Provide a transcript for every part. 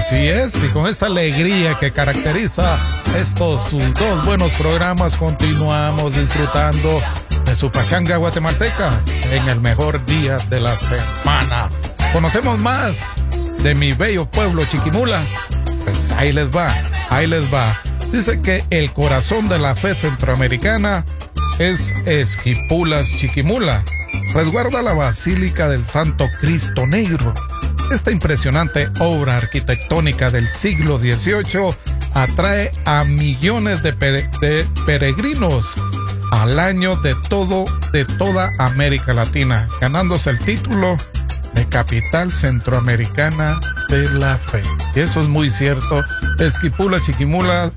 Así es, y con esta alegría que caracteriza sus dos buenos programas, continuamos disfrutando de su pachanga guatemalteca en el mejor día de la semana. ¿Conocemos más de mi bello pueblo Chiquimula? Pues ahí les va, ahí les va. Dice que el corazón de la fe centroamericana es Esquipulas, Chiquimula. Resguarda la Basílica del Santo Cristo Negro. Esta impresionante obra arquitectónica del siglo XVIII atrae a millones de peregrinos al año de toda América Latina, ganándose el título de capital centroamericana de la fe. Y eso es muy cierto. Esquipulas, Chiquimula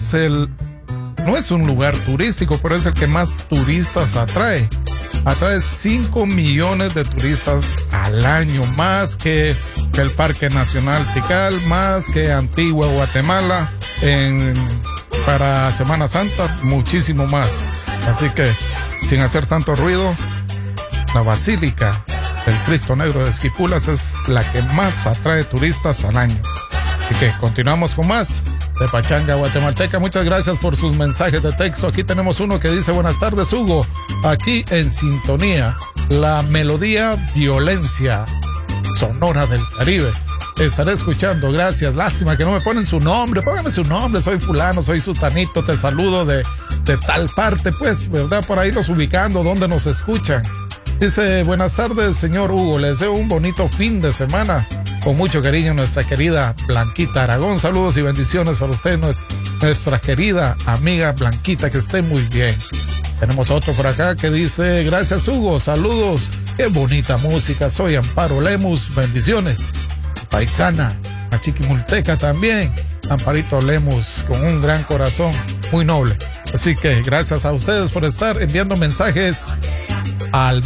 no es un lugar turístico, pero es el que más turistas atrae. Atrae 5 millones de turistas al año, más que el Parque Nacional Tikal, más que Antigua Guatemala para Semana Santa, muchísimo más. Así que, sin hacer tanto ruido, la Basílica del Cristo Negro de Esquipulas es la que más atrae turistas al año. Así que continuamos con más de Pachanga Guatemalteca. Muchas gracias por sus mensajes de texto. Aquí tenemos uno que dice: buenas tardes, Hugo. Aquí en sintonía, la melodía Violencia, Sonora del Caribe. Estaré escuchando, gracias. Lástima que no me ponen su nombre. Póngame su nombre, soy fulano, soy sutanito, te saludo de tal parte, pues, ¿verdad? Por ahí los ubicando, donde nos escuchan. Dice: buenas tardes, señor Hugo. Les deseo un bonito fin de semana. Con mucho cariño, nuestra querida Blanquita Aragón. Saludos y bendiciones para usted, nuestra querida amiga Blanquita, que esté muy bien. Tenemos otro por acá que dice: gracias, Hugo, saludos, qué bonita música. Soy Amparo Lemus, bendiciones. Paisana, a Chiquimulteca también. Amparito Lemus, con un gran corazón, muy noble. Así que gracias a ustedes por estar enviando mensajes al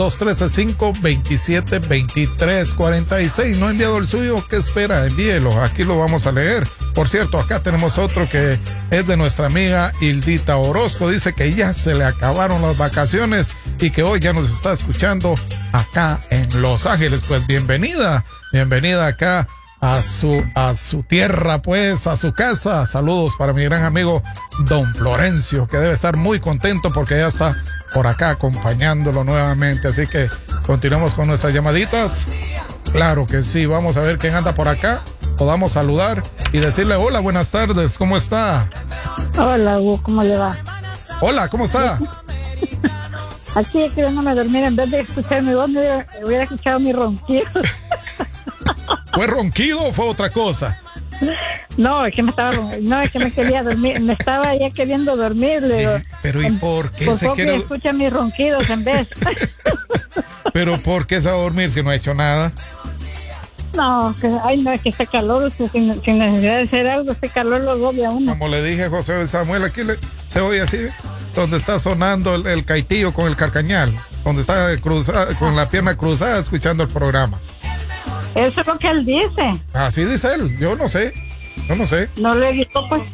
213-527-2346. ¿No ha enviado el suyo? ¿Qué espera? Envíelo, aquí lo vamos a leer. Por cierto, acá tenemos otro que es de nuestra amiga Hildita Orozco. Dice que ya se le acabaron las vacaciones y que hoy ya nos está escuchando acá en Los Ángeles. Pues bienvenida acá a su tierra, pues, a su casa. Saludos para mi gran amigo Don Florencio, que debe estar muy contento porque ya está por acá acompañándolo nuevamente. Así que continuamos con nuestras llamaditas. Claro que sí, vamos a ver quién anda por acá. Podamos saludar y decirle: hola, buenas tardes, ¿cómo está? Hola, Hugo, ¿cómo le va? Hola, ¿cómo está? Aquí queriéndome dormir, en vez de escuchar mi voz, hubiera escuchado mi ronquido. ¿Fue ronquido o fue otra cosa? No, es que me quería dormir, me estaba ya queriendo dormir. Le digo, pero ¿y por qué se quiere? Escucha mis ronquidos en vez. Pero ¿por qué se va a dormir si no ha hecho nada? No, es que este calor, sin necesidad de hacer algo, este calor lo agobia a uno. Como le dije a José Samuel, aquí se oye así, donde está sonando el caitillo con el carcañal, donde está con la pierna cruzada escuchando el programa. Eso es lo que él dice. Así dice él, yo no sé. No le digo, pues.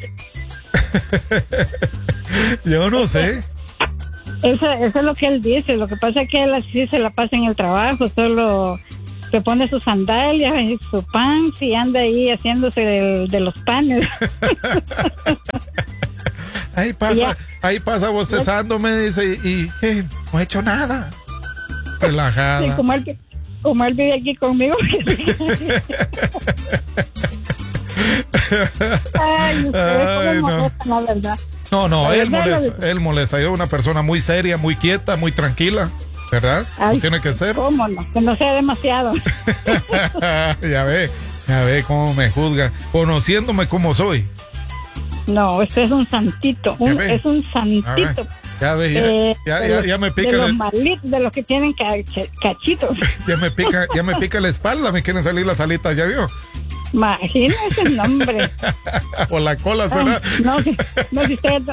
Yo no sé. Eso es lo que él dice. Lo que pasa es que él así se la pasa en el trabajo, solo se pone sus sandalias y su pants y anda ahí haciéndose de los panes. Ahí pasa bostezándome, dice, y no he hecho nada. Relajada. Sí, como él vive aquí conmigo. Ay, ustedes molestan, la verdad. No, él molesta. Yo soy una persona muy seria, muy quieta, muy tranquila, ¿verdad? Ay, tiene que ser. ¿Cómo no? Que no sea demasiado. Ya ve cómo me juzga, conociéndome como soy. No, usted es un santito, es un santito. Ya me pica. De los malitos, de los que tienen cachitos. Ya me pica la espalda, me quieren salir las alitas, ¿ya vio? Imagínese el nombre. O la cola será. No, si usted.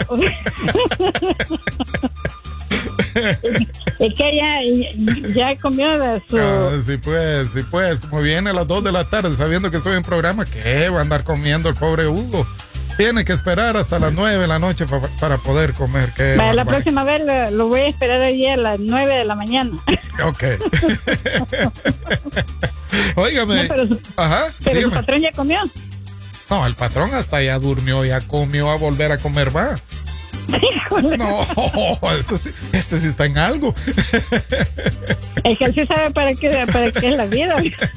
Es que ya comió de su. Sí, pues. Como viene a las 2 de la tarde sabiendo que estoy en programa, ¿qué va a andar comiendo el pobre Hugo? Tiene que esperar hasta las 9 de la noche para poder comer. La próxima vez lo voy a esperar allí a las 9 de la mañana. Ok. Óigame. No, pero su patrón ya comió. No, el patrón hasta ya durmió, ya comió, a volver a comer va. Híjole. No, este sí está en algo. Es que él sí sabe para qué es la vida.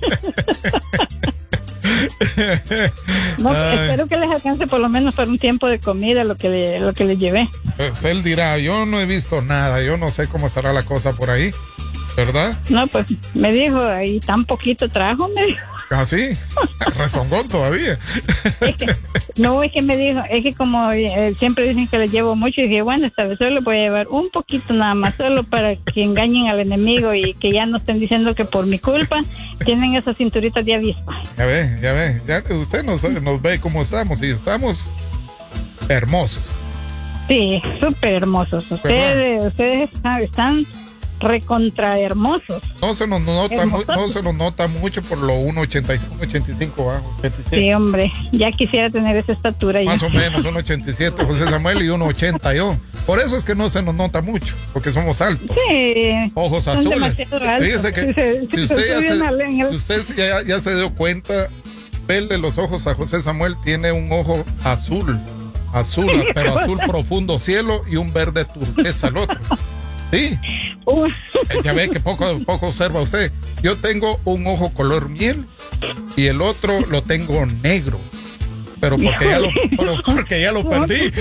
No, espero que les alcance por lo menos para un tiempo de comida lo que le llevé. Pues él dirá, yo no he visto nada, yo no sé cómo estará la cosa por ahí, ¿verdad? No, pues me dijo, ahí tan poquito trajo, me dijo. ¿Ah, sí? Rezongón todavía. Es que me dijo, es que como siempre dicen que le llevo mucho, y dije, bueno, esta vez solo le voy a llevar un poquito nada más, solo para que engañen al enemigo y que ya no estén diciendo que por mi culpa tienen esas cinturitas de avispa. Ya ve, ya usted nos ve cómo estamos, y estamos hermosos. Sí, súper hermosos. Ustedes están recontra hermosos. No se nos nota mucho por lo 1.85 bajo, 87. Sí, hombre, ya quisiera tener esa estatura. Más o menos, 1.87 José Samuel y 1.80 yo. Por eso es que no se nos nota mucho, porque somos altos. Sí. Ojos azules. Fíjese que si usted ya se dio cuenta, vele los ojos a José Samuel, tiene un ojo azul, pero azul profundo cielo, y un verde turquesa al otro. Sí. Ya ve que poco observa usted. Yo tengo un ojo color miel y el otro lo tengo negro. Pero porque ya lo perdí.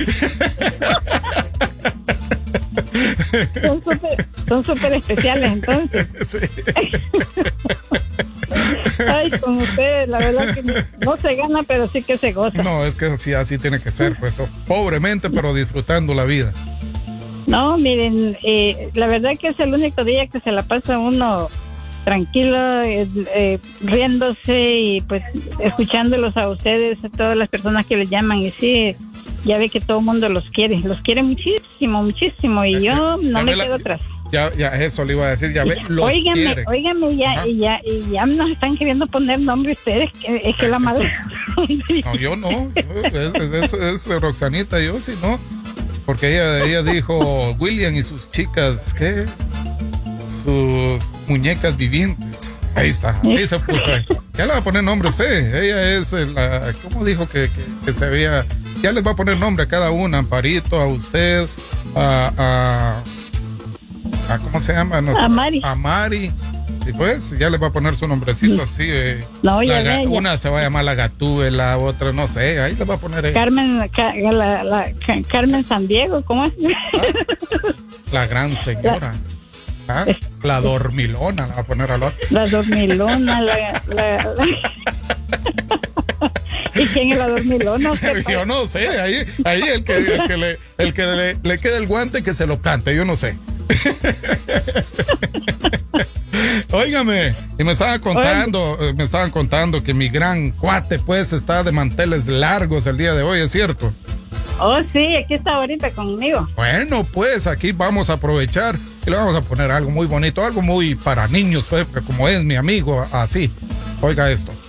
Son súper especiales entonces. Sí. Ay, con ustedes, la verdad que no se gana, pero sí que se goza. No, es que así tiene que ser, pues, pobremente, pero disfrutando la vida. No, miren, la verdad que es el único día que se la pasa uno tranquilo, riéndose y pues escuchándolos a ustedes, a todas las personas que les llaman, y sí, ya ve que todo el mundo los quiere muchísimo, y yo no me quedo atrás. Ya eso le iba a decir, ya ve, Óigame, ya nos están queriendo poner nombre ustedes, es que la madre. No, yo no, es Roxanita, yo sí no. Porque ella dijo William y sus chicas, ¿qué? Sus muñecas vivientes. Ahí está, así se puso ahí. Ya le va a poner nombre a usted. Ella es ¿cómo dijo que se veía? Ya les va a poner nombre a cada una. Amparito, a usted, a ¿cómo se llama? No sé, a Mari. Sí, pues, ya les va a poner su nombrecito así. No, ya una se va a llamar la Gatúbela, otra no sé, ahí les va a poner. Carmen San Diego, ¿cómo es? La gran señora. La dormilona, la va a poner al otro. La dormilona, ¿Y quién es la dormilona? Yo no sé, ahí el que le quede el guante que se lo cante, yo no sé. Óigame, y me estaban contando que mi gran cuate pues está de manteles largos el día de hoy, ¿es cierto? Oh, sí, aquí está ahorita conmigo. Bueno, pues aquí vamos a aprovechar y le vamos a poner algo muy bonito, algo muy para niños, pues, como es mi amigo, así. Oiga esto.